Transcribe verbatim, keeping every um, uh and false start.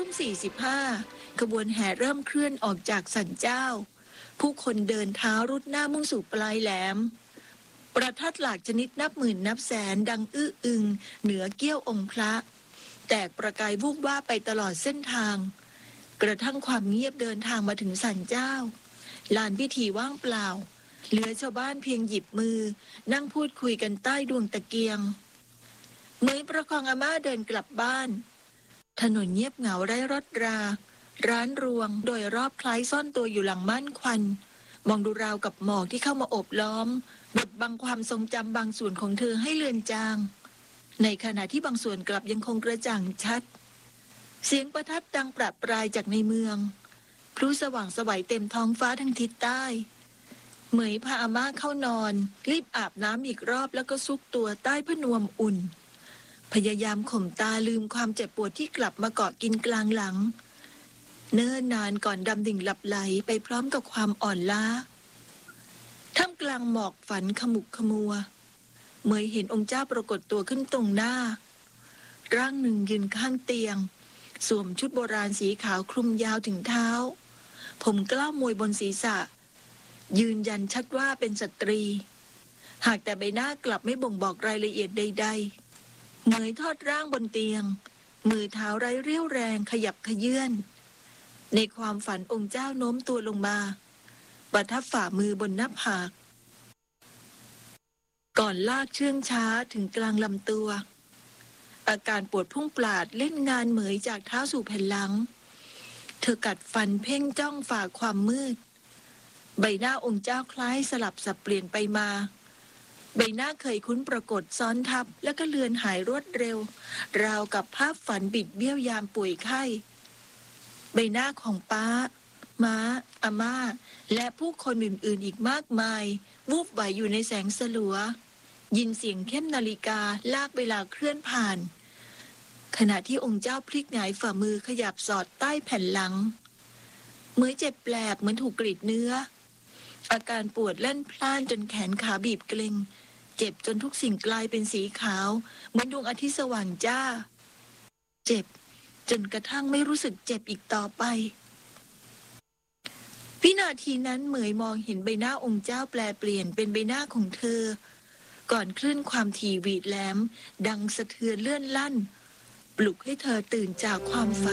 ทุ่มสี่สิบห้าขบวนแห่เริ่มเคลื่อนออกจากศาลเจ้าผู้คนเดินเท้ารุดหน้ามุ่งสู่ปลายแหลมประทัดหลากชนิดนับหมื่นนับแสนดังอื้ออึงเหนือเกี้ยวองค์พระแตกประกายวูบว่าไปตลอดเส้นทางกระทั่งความเงียบเดินทางมาถึงศาลเจ้าลานพิธีว่างเปล่าเหลือชาวบ้านเพียงหยิบมือนั่งพูดคุยกันใต้ดวงตะเกียงเหมยประคองอาม่าเดินกลับบ้านถนนเงียบเหงาไร้รถราร้านรวงโดยรอบคล้ายซ่อนตัวอยู่หลังม่านควันมองดูราวกับหมอกที่เข้ามาโอบล้อมบดบังความทรงจำบางส่วนของเธอให้เลือนจางในขณะที่บางส่วนกลับยังคงกระจ่างชัดเสียงประทัดดังประปรายจากในเมืองพลุสว่างไสวเต็มท้องฟ้าทางทิศใต้เหมยพาอาม่าเข้านอนรีบอาบน้ำอีกรอบแล้วก็ซุกตัวใต้ผ้านวมอุ่นพยายามข่มตาลืมความเจ็บปวดที่กลับมาเกาะกินกลางหลังเนิ่นนานก่อนดำดิ่งหลับไหลไปพร้อมกับความอ่อนล้าท่ามกลางหมอกฝันขมุกขมัวเหมยเห็นองค์เจ้าปรากฏตัวขึ้นตรงหน้าร่างหนึ่งยืนข้างเตียงสวมชุดโบราณสีขาวคลุมยาวถึงเท้าผมกล้ามมวยบนศีรษะยืนยันชัดว่าเป็นสตรีหากแต่ใบหน้ากลับไม่บ่งบอกรายละเอียดใดๆเหมยทอดร่างบนเตียงมือเท้าไร้เรี่ยวแรงขยับขยื่นในความฝันองค์เจ้าโน้มตัวลงมาประทับฝ่ามือบนหน้าผากก่อนลากเชื่องช้าถึงกลางลำตัวอาการปวดพุ่งปราดเล่นงานเหมยจากเท้าสู่แผ่นหลังเธอกัดฟันเพ่งจ้องฝ่าความมืดใบหน้าองค์เจ้าคล้ายสลับสับเปลี่ยนไปมาใบหน้าเคยคุ้นปรากฏซ้อนทับแล้วก็เลือนหายรวดเร็วราวกับภาพฝันบิดเบี้ยวยามป่วยไข้ใบหน้าของป้าม้าอาม่าและผู้คนอื่นๆอีกมากมายวูบไหวอยู่ในแสงสลัวยินเสียงเข้มนาฬิกาลากเวลาเคลื่อนผ่านขณะที่องค์เจ้าพลิกหงายฝ่ามือขยับสอดใต้แผ่นหลังเหมือนเจ็บแปลบเหมือนถูกกรีดเนื้ออาการปวดเล่นพล่านจนแขนขาบีบเกร็งเจ็บจนทุกสิ่งกลายเป็นสีขาวเหมือนดวงอาทิตย์สว่างจ้าเจ็บจนกระทั่งไม่รู้สึกเจ็บอีกต่อไปวินาทีนั้นเหมยมองเห็นใบหน้าองค์เจ้าแปลเปลี่ยนเป็นใบหน้าของเธอก่อนคลื่นความถี่หวีดแหลมดังสะเทือนเลื่อนลั่นปลุกให้เธอตื่นจากความฝัน